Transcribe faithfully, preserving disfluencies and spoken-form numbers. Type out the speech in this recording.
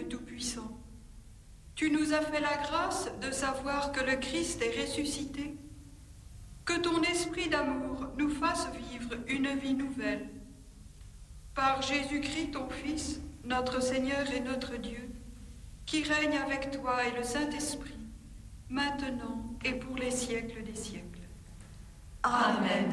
Tout-Puissant, tu nous as fait la grâce de savoir que le Christ est ressuscité. Que ton esprit d'amour nous fasse vivre une vie nouvelle. Par Jésus-Christ, ton Fils, notre Seigneur et notre Dieu, qui règne avec toi et le Saint-Esprit, maintenant et pour les siècles des siècles. Amen.